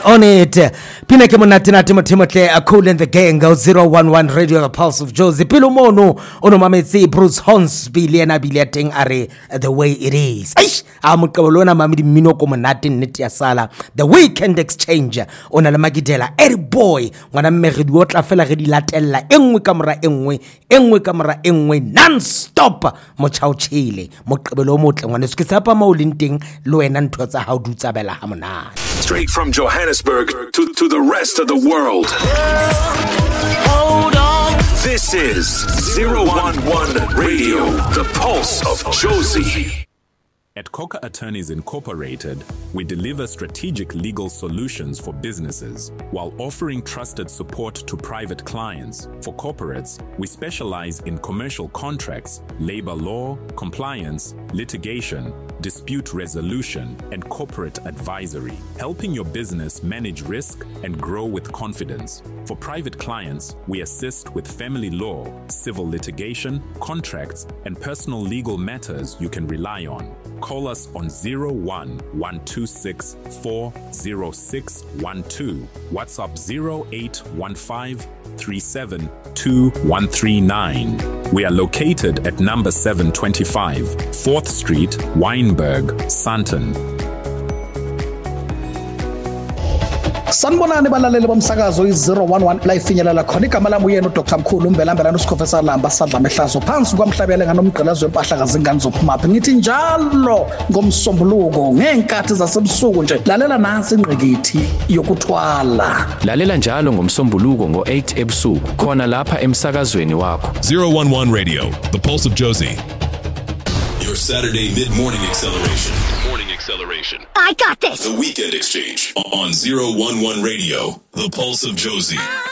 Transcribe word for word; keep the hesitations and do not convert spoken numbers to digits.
on it. Pina ke monate nate mothemotle a cool in the gang go zero one one Radio The Pulse of Jozi. Pilo mono ono mametsi Bruce Hornsby le ena bile teng are the way it is. Eish a moqebelona mamedi mmino ko monate nnete ya sala. The Weekend Exchange ona le magidela Eddie Boy ngwana mmegedi o tla fela re di latella engwe ka mora engwe engwe ka mora engwe non stop mo chauchile moqebelo mo tle ngwana se ke tsapa mo linteng lo wena ntho tsa ha o dutsa bela ha monate. Straight from Johannesburg to, to the rest of the world. Hold on. This is zero one one Radio, the Pulse of Jozi. At Coca Attorneys Incorporated, we deliver strategic legal solutions for businesses while offering trusted support to private clients. For corporates, we specialize in commercial contracts, labor law, compliance, litigation, dispute resolution, and corporate advisory, helping your business manage risk and grow with confidence. For private clients, we assist with family law, civil litigation, contracts, and personal legal matters you can rely on. Call us on zero one one two six four zero six one two, WhatsApp zero eight one five three seven two one three nine. We are located at number seven twenty-five, fourth Street, Wynberg, Sandton. Sanibonani balaleli bomsakazo i-zero one one la ifinyelela khona igama lami uyena uDr Mkhulu Mbelambelana uSikhofesa Lamba sadla mehlazo phansi kwamhlabele nganomgqelazo wempahla kazingane zophumaphi ngithi njalo ngomsombuluko ngenkathi zasebusuku nje lalela nansi ingqikithi yokuthwala lalela njalo ngomsombuluko ngo eight ebusuku khona lapha emsakazweni wakho zero one one Radio, the Pulse of Jozi. Your Saturday mid-morning acceleration. Morning acceleration. I got this. The Weekend Exchange on zero one one Radio, the Pulse of Jozi.